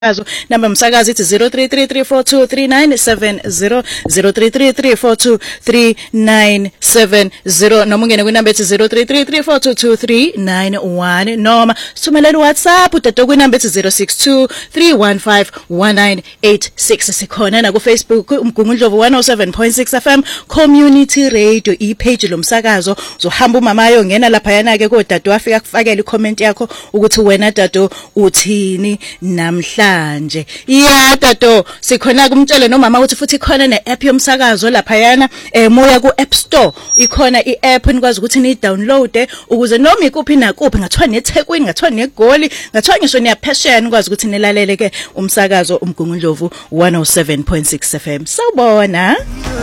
Namba msakazi ithi 0333423970 0333423970 noma ungene kwinamba ethi 0333422391 noma sithumelele uWhatsApp udade kwinamba ethi 0623151986 sikhona na ku Facebook uMgungundlovu 107.6 FM Community Radio ipage lomsakazo uzohamba umamayo ngena lapha yana ke kodade wafika kufakela icomment yakho ukuthi wena dado uthini namhla nje tato sikhona kumtshele nomama ukuthi futhi khona ne-app yomsakazo lapha yana moya ku-app store ikhona i-app nikwazi ukuthi ni-download ukuze noma ikuphi nakuphi ngathiwa neThekwini ngathiwa neGoli ngathiwa ngisho niyaphesheya nikwazi ukuthi nilalele ke umsakazo uMgungundlovu 107.6 FM sawubona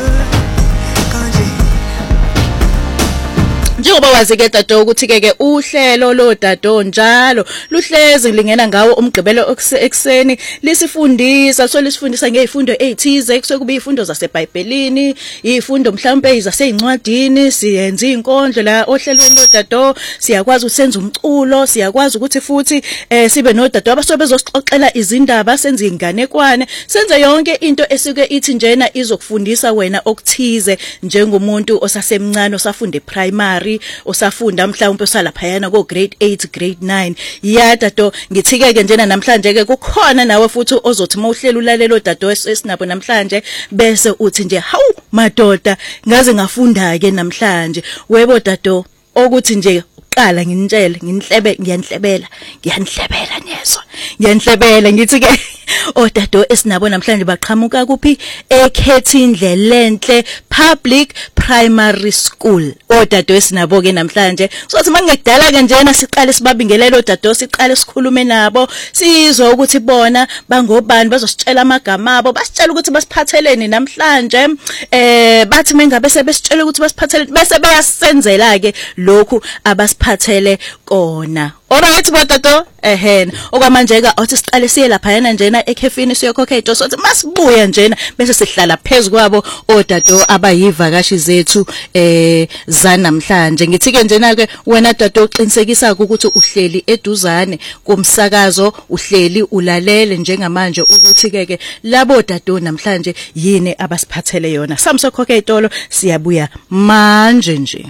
njengoba wazi ke tato ukuthi ke uhlelo lo tato njalo luhlezi lingena ngawo umgqibelo ekseni lisifundisa lisifundisa ngezifundo ezithize kusekuba izifundo zaseBhayibhelini izifundo mhlawumbe ezasezincwadini siyenza inkondlo la ohlelweni lo tato siyakwazi ukusenza umculo siyakwazi ukuthi futhi sibe no tato abasobe bezosixoxela izindaba senze inganekwane senze yonke into esuke ithi njena izokufundisa wena okuthize njengomuntu osasemncane osafunda primary osafunda mhlawumbe osalaphayana ko grade 8 grade 9 tato ngithike ke njena namhlanje ke kukhona nawe futhi ozothi mawuhlela ulalelo tato esinabo namhlanje bese uthi nje hawu madoda ngaze ngafunda ke namhlanje webo tato okuthi nje uqala nginitshele ngiyanhlebela nyezwa ngiyanhlebela ngithi ke odado esinabo namhlanje baqhamuka kuphi eKhethindle Lenhle Public Primary School odado esinabo ke namhlanje sothi mangekudala ke njena siqale sibabingelele odado siqale sikhulume nabo sizwe ukuthi bona bangobani bazositshela amagama abo basitshela ukuthi basiphatheleni namhlanje bathi mengabe sebesitshela ukuthi basiphatheleni bese bayasenzela ke lokhu abasiphathele kona alright botato okwamanje ke athi siqale siye lapha yana njena ekhefini siyokhokha idoso sothi masibuya njena bese sihlala phezulu kwabo odato abayivakashi zethu zanamhlanje ngithi ke njena ke wena dato uqinisekisa ukuthi uhleli eduzane komsakazo uhleli ulalele njengamanje ukuthi ke labo dato namhlanje yini abasiphathele yona samsokhokha idolo siyabuya manje nje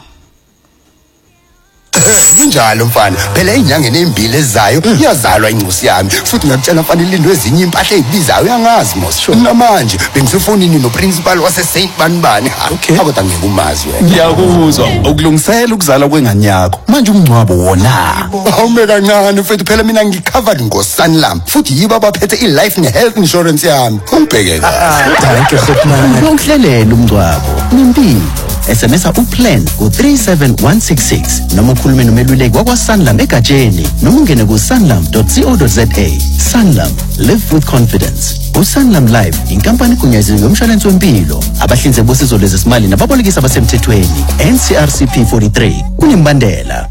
Kunjalo mfana phela inyangeni embili ezayo iyazalwa incosi yami futhi ngakutshela mfana ilindwe ezinye impahla ezibizayo uyangazi mos namanje bengisefonini noprincipal wase Saint Banibani kodwa ngikumazi wena ngiyakuzwa ukulungisela ukuzala kwengane yakho manje umncwabo wona awume kancane mfethu phela mina ngicovered ngoSanlam futhi yibo abaphethe iLife neHealth Insurance yami ungibhekeke thank you khopmani ukuhlelela umncwabo nempilo SMS uplan ku37166 noma ukhulume nomeluleki wakwaSanlam egatsheni noma ungene ku sanlam.co.za Sanlam live with confidence uSanlam Life inkampani egunyaziwe yomshwalense wempilo abahlinzeki bosizo lwezesimali nababolekisi abasemthethweni NCRCP 43 kunembandela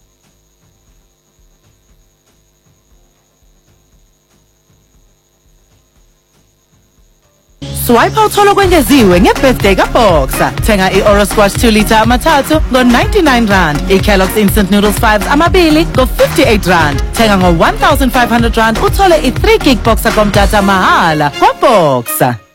Swipe uthola kwengeziwe ngebirthday kaBoxer. Thenga iOro Squash 2 liter amathathu ngo99 rand. iKellogg's Instant Noodles 5 amabili ngo58 rand. Thenga ngo1500 rand uthole i3 gig Boxer komdata mahala kwaBoxer.